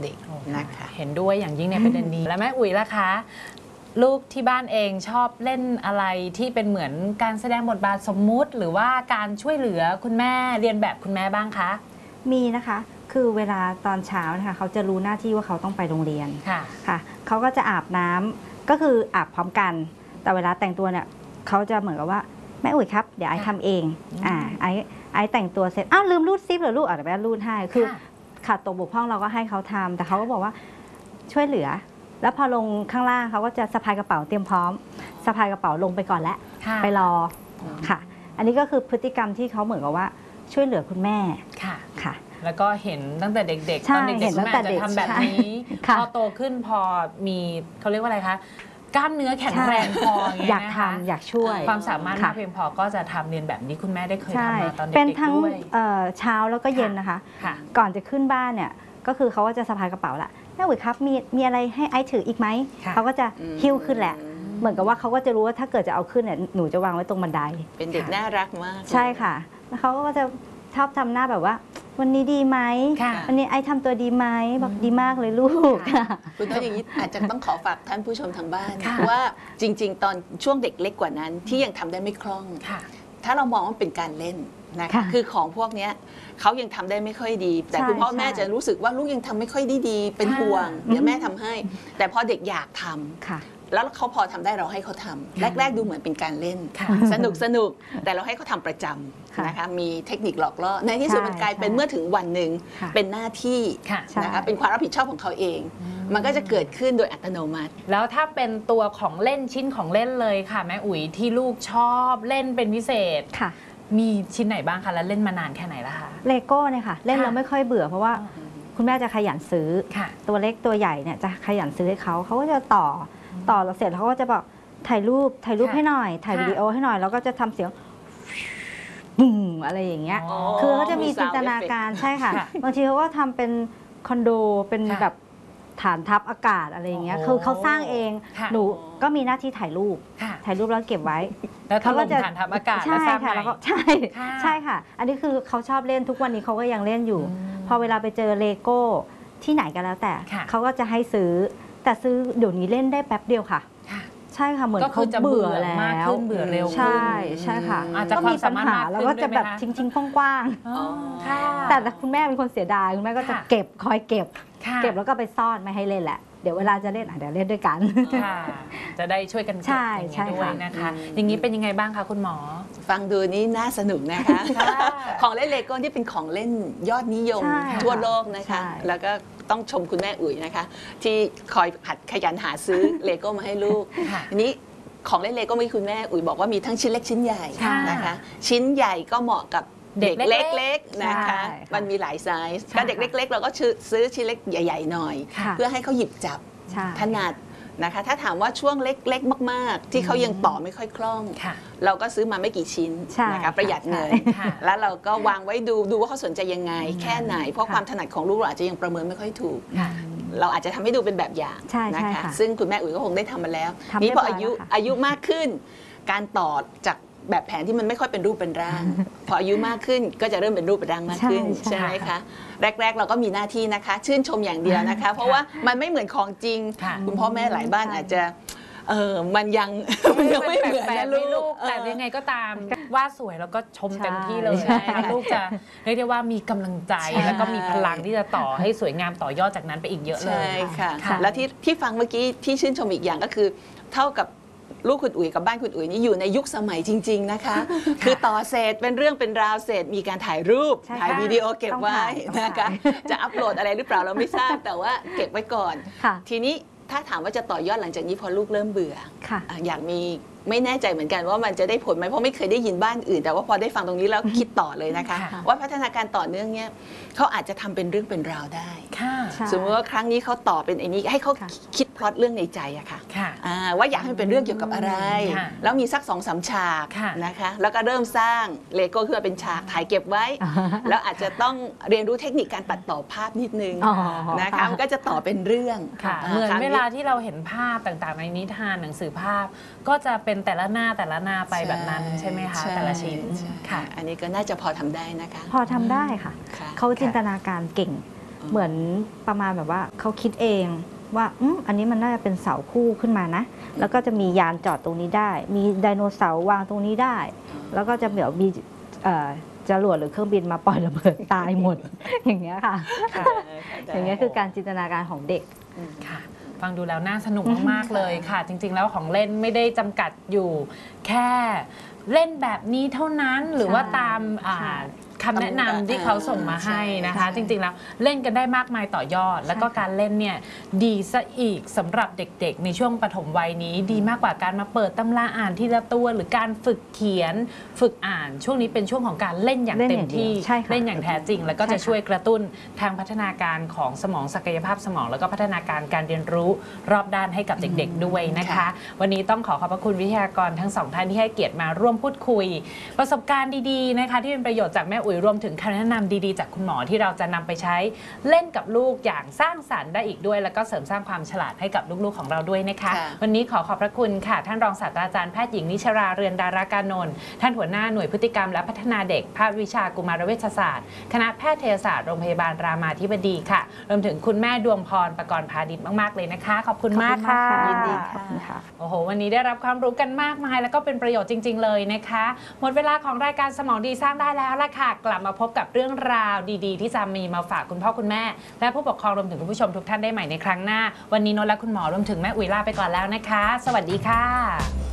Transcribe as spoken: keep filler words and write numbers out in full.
เด็กนะคะเห็นด้วยอย่างยิ่งในประเด็นนี้แล้วแม่อุ๋ยล่ะคะลูกที่บ้านเองชอบเล่นอะไรที่เป็นเหมือนการแสดงบทบาทสมมุติหรือว่าการช่วยเหลือคุณแม่เรียนแบบคุณแม่บ้างคะมีนะคะคือเวลาตอนเช้านะคะเขาจะรู้หน้าที่ว่าเขาต้องไปโรงเรียนค่ะค่ะเขาก็จะอาบน้ำก็คืออาบพร้อมกันแต่เวลาแต่งตัวเนี่ยเขาจะเหมือนกับว่าแม่อุ๋ยครับเดี๋ยวไอ้ทำเองอ่าไอ้ไอ้แต่งตัวเสร็จอ้าวลืมรูดซิปเหรอลูกอ่ะเดี๋ยวแม่รูดให้คือขาดตกบกพร่องเราก็ให้เขาทำแต่เขาก็บอกว่าช่วยเหลือแล้วพอลงข้างล่างเขาก็จะสะพายกระเป๋าเตรียมพร้อมสะพายกระเป๋าลงไปก่อนแล้วไปรอค่ะอันนี้ก็คือพฤติกรรมที่เขาเหมือนกับว่าช่วยเหลือคุณแม่ค่ะค่ะแล้วก็เห็นตั้งแต่เด็กๆตอนเด็กๆแม่จะทำแบบนี้พอโตขึ้นพอมีเขาเรียกว่าอะไรคะกล้ามเนื้อแข็งแรงพออยากทำอยากช่วยความสามารถมากเพียงพอก็จะทำเรียนแบบนี้คุณแม่ได้เคยทำมาตอนเด็กๆด้วยเป็นทั้งเช้าแล้วก็เย็นนะคะก่อนจะขึ้นบ้านเนี่ยก็คือเขาก็จะสะพายกระเป๋าละแม่อุ๋ยครับมีมีอะไรให้ไอซ์ถืออีกไหมเขาก็จะหิ้วขึ้นแหละเหมือนกับว่าเขาก็จะรู้ว่าถ้าเกิดจะเอาขึ้นเนี่ยหนูจะวางไว้ตรงบันไดเป็นเด็กน่ารักมากใช่ค่ะแล้วเขาก็จะชอบทำหน้าแบบว่าวันนี้ดีไหมวันนี้ไอซ์ทำตัวดีไหมบอกดีมากเลยลูกคุณต้องอย่างนี้อาจจะต้องขอฝากท่านผู้ชมทางบ้านว่าจริงๆตอนช่วงเด็กเล็กกว่านั้นที่ยังทำได้ไม่คล่องถ้าเรามองว่าเป็นการเล่นนะคะคือของพวกนี้เขายังทำได้ไม่ค่อยดีแต่คุณพ่อแม่จะรู้สึกว่าลูกยังทำไม่ค่อยดีดีเป็นห่วงเดี๋ยวแม่ทำให้แต่พอเด็กอยากทำแล้วเขาพอทำได้เราให้เขาทำแรกๆดูเหมือนเป็นการเล่นสนุกสนุกแต่เราให้เขาทำประจำนะคะมีเทคนิคหลอกล่อในที่สุดมันกลายเป็นเมื่อถึงวันหนึ่งเป็นหน้าที่นะคะเป็นความรับผิดชอบของเขาเองมันก็จะเกิดขึ้นโดยอัตโนมัติแล้วถ้าเป็นตัวของเล่นชิ้นของเล่นเลยค่ะแม่อุ๋ยที่ลูกชอบเล่นเป็นพิเศษมีชิ้นไหนบ้างคะแล้วเล่นมานานแค่ไหนแล้วคะเลโก้เนี่ยค่ะเล่นแล้วไม่ค่อยเบื่อเพราะว่าคุณแม่จะขยันซื้อตัวเล็กตัวใหญ่เนี่ยจะขยันซื้อให้เขาเขาก็จะต่อต่อเราเสร็จเขาก็จะบอกถ่ายรูปถ่ายรูปให้หน่อยถ่ายวิดีโอให้หน่อยแล้วก็จะทำเสียงบุ้งอะไรอย่างเงี้ยคือเขาจะมีจินตนาการใช่ค่ะบางทีเขาก็ทำเป็นคอนโดเป็นแบบฐานทัพอากาศอะไรอย่างเงี้ยคือเขาสร้างเองหนูก็มีหน้าที่ถ่ายรูปถ่ายรูปแล้วเก็บไว้แล้วเขาก็จะฐานทัพอากาศใช่ค่ะแล้วก็ใช่ใช่ค่ะอันนี้คือเขาชอบเล่นทุกวันนี้เขาก็ยังเล่นอยู่พอเวลาไปเจอเลโก้ที่ไหนก็แล้วแต่เขาก็จะให้ซื้อแต่ซื้อเดี๋ยวนี้เล่นได้แป๊บเดียวค่ะใช่ค่ะเหมือนเขาเบื่อแล้วเบื่อเร็วใช่ใช่ค่ะก็มีปัญหาแล้วก็จะแบบทิ้งๆกว้างๆแต่คุณแม่เป็นคนเสียดายคุณแม่ก็จะเก็บคอยเก็บเก็บแล้วก็ไปซ่อนไม่ให้เล่นแหละเดี๋ยวเวลาจะเล่นเดี๋ยวเล่นด้วยกันจะได้ช่วยกันเก็บอย่างนี้ด้วยนะคะอย่างนี้เป็นยังไงบ้างคะคุณหมอฟังดูนี่น่าสนุกนะคะของเล่นเลโก้ที่เป็นของเล่นยอดนิยมทั่วโลกนะคะแล้วก็ต้องชมคุณแม่อุ๋ยนะคะที่คอยหัดขยันหาซื้อเลโก้มาให้ลูกอันนี้ของเล่นเลโก้มีคุณแม่อุ๋ยบอกว่ามีทั้งชิ้นเล็กชิ้นใหญ่นะคะชิ้นใหญ่ก็เหมาะกับเด็กเล็กๆนะคะมันมีหลายไซส์ก็เด็กเล็กๆเราก็ซื้อชิ้นเล็กใหญ่ๆหน่อยเพื่อให้เขาหยิบจับถนัดนะคะถ้าถามว่าช่วงเล็กๆมากๆที่เขายังต่อไม่ค่อยคล่องเราก็ซื้อมาไม่กี่ชิ้นนะคะประหยัดเงินแล้วเราก็วางไว้ดูดูว่าเขาสนใจยังไงแค่ไหนเพราะความถนัดของลูกเราอาจจะยังประเมินไม่ค่อยถูกเราอาจจะทำให้ดูเป็นแบบอย่างนะคะซึ่งคุณแม่อุ๋ยก็คงได้ทำมาแล้วนี่พออายุอายุมากขึ้นการต่อจากแบบแผนที่มันไม่ค่อยเป็นรูปเป็นร่างพออายุมากขึ้นก็จะเริ่มเป็นรูปเป็นร่างมากขึ้นใช่ไหมคะแรกๆเราก็มีหน้าที่นะคะชื่นชมอย่างเดียวนะคะเพราะว่ามันไม่เหมือนของจริงคุณพ่อแม่หลายบ้านอาจจะเออมันยังมันยังไม่เหมือนนะลูกแต่ยังไงก็ตามว่าสวยแล้วก็ชมเต็มที่เลยลูกจะเรียกได้ว่ามีกำลังใจแล้วก็มีพลังที่จะต่อให้สวยงามต่อยอดจากนั้นไปอีกเยอะเลยใช่ค่ะแล้วที่ที่ฟังเมื่อกี้ที่ชื่นชมอีกอย่างก็คือเท่ากับลูกคุณอุ๋ยกับบ้านคุณอุ๋ยนี่อยู่ในยุคสมัยจริงๆนะคะคือต่อเสร็จเป็นเรื่องเป็นราวเสร็จมีการถ่ายรูปถ่ายวิดีโอเก็บไว้นะคะจะอัปโหลดอะไรหรือเปล่าเราไม่ทราบแต่ว่าเก็บไว้ก่อนทีนี้ถ้าถามว่าจะต่อยอดหลังจากนี้พอลูกเริ่มเบื่ออยากมีไม่แน่ใจเหมือนกันว่ามันจะได้ผลไหมเพราะไม่เคยได้ยินบ้านอื่นแต่ว่าพอได้ฟังตรงนี้แล้วคิดต่อเลยนะคะว่าพัฒนาการต่อเนื่องเนี่ยเขาอาจจะทำเป็นเรื่องเป็นราวได้สมมติว่าครั้งนี้เขาต่อเป็นไอ้นี้ให้เขาคิดพล็อตเรื่องในใจอะค่ะว่าอยากให้มันเป็นเรื่องเกี่ยวกับอะไรแล้วมีสักสองสามฉากนะคะแล้วก็เริ่มสร้างเลโก้ขึ้นมาเป็นฉากถ่ายเก็บไว้แล้วอาจจะต้องเรียนรู้เทคนิคการตัดต่อภาพนิดนึงนะคะมันก็จะต่อเป็นเรื่องเหมือนเวลาที่เราเห็นภาพต่างๆในนิทานหนังสือภาพก็จะเป็นแต่ละหน้าแต่ละหน้าไปแบบนั้นใช่ไหมคะแต่ละชิ้นค่ะอันนี้ก็น่าจะพอทำได้นะคะพอทำได้ค่ะเขาจินตนาการเก่งเหมือนประมาณแบบว่าเขาคิดเองว่าอืมอันนี้มันน่าจะเป็นเสาคู่ขึ้นมานะแล้วก็จะมียานจอดตรงนี้ได้มีไดโนเสาร์วางตรงนี้ได้ แล้วก็จะเดี๋ยวมีจรวดหรือเครื่องบินมาปล่อยระเบิดตายหมด อย่างเงี้ยค่ะ อย่างเงี้ยคือการจินตนาการของเด็กค่ะฟังดูแล้วน่าสนุกมากๆเลยค่ะ จริงๆแล้วของเล่นไม่ได้จำกัดอยู่แค่เล่นแบบนี้เท่านั้นหรือว่าตามคำแนะนำที่เขาส่งมาให้นะคะจริงๆแล้วเล่นกันได้มากมายต่อยอดแล้วก็การเล่นเนี่ยดีซะอีกสำหรับเด็กๆในช่วงปฐมวัยนี้ดีมากกว่าการมาเปิดตำราอ่านทีละตัวหรือการฝึกเขียนฝึกอ่านช่วงนี้เป็นช่วงของการเล่นอย่างเต็มที่เล่นอย่างแท้จริงแล้วก็จะช่วยกระตุ้นทางพัฒนาการของสมองศักยภาพสมองแล้วก็พัฒนาการการเรียนรู้รอบด้านให้กับเด็กๆด้วยนะคะวันนี้ต้องขอขอบพระคุณวิทยากรทั้งสองท่านที่ให้เกียรติมาร่วมพูดคุยประสบการณ์ดีๆนะคะที่เป็นประโยชน์จากแม่อุ๋ยรวมถึงคำแนะนำดีๆจากคุณหมอที่เราจะนำไปใช้เล่นกับลูกอย่างสร้างสรรค์ได้อีกด้วยแล้วก็เสริมสร้างความฉลาดให้กับลูกๆของเราด้วยนะคะวันนี้ขอขอบพระคุณค่ะท่านรองศาสตราจารย์แพทย์หญิงนิชราเรือนดารากานนท์ท่านหัวหน้าหน่วยพฤติกรรมและพัฒนาเด็กภาควิชากุมารเวชศาสตร์คณะแพทยศาสตร์โรงพยาบาลรามาธิบดีค่ะรวมถึงคุณแม่ดวงพรประกรณ์พาณิชย์มากๆเลยนะคะขอบคุณมากค่ะยินดีค่ะโอ้โหวันนี้ได้รับความรู้กันมากมายแล้วก็เป็นประโยชน์จริงๆเลยนะคะหมดเวลาของรายการสมองดีสร้างได้แล้วล่ะค่ะกลับมาพบกับเรื่องราวดีๆที่จะมีมาฝากคุณพ่อคุณแม่และผู้ปกครองรวมถึงคุณผู้ชมทุกท่านได้ใหม่ในครั้งหน้าวันนี้โน้ตและคุณหมอรวมถึงแม่อุ๋ยลาไปก่อนแล้วนะคะสวัสดีค่ะ